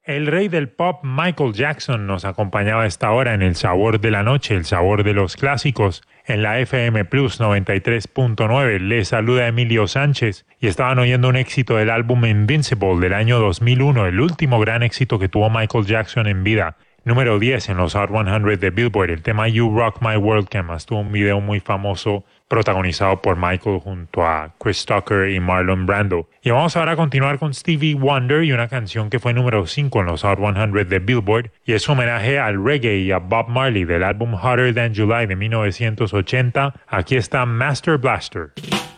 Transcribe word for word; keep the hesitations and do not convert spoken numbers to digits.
El rey del pop Michael Jackson nos acompañaba a esta hora en El Sabor de la Noche, el sabor de los clásicos, en la F M Plus noventa y tres punto nueve. Les saluda Emilio Sánchez y estaban oyendo un éxito del álbum Invincible del año dos mil uno, el último gran éxito que tuvo Michael Jackson en vida. Número diez en los Hot cien de Billboard, el tema You Rock My World, que además tuvo un video muy famoso protagonizado por Michael junto a Chris Tucker y Marlon Brando. Y vamos ahora a continuar con Stevie Wonder y una canción que fue número cinco en los Hot cien de Billboard, y es homenaje al reggae y a Bob Marley del álbum Hotter Than July de mil novecientos ochenta. Aquí está Master Blaster.